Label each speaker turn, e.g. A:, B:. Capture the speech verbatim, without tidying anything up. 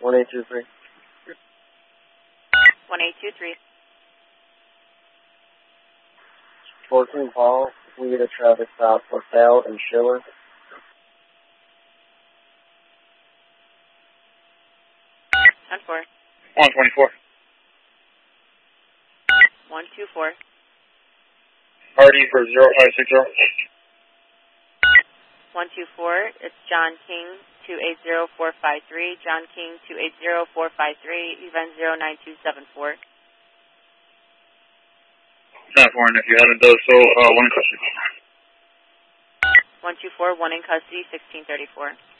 A: one eight two three.
B: one eight two three.
A: fourteen Paul, we get a traffic stop for Bell and Schiller.
B: ten four.
C: one twenty-four.
B: one two four.
C: Hardy for zero five six zero.
B: one two four, it's John King, two eight zero four five three. John King, two eight zero four five three, event zero nine two seven four.
C: ten four, and if you haven't done so, uh, one in custody.
B: one two four, one in custody, sixteen thirty-four.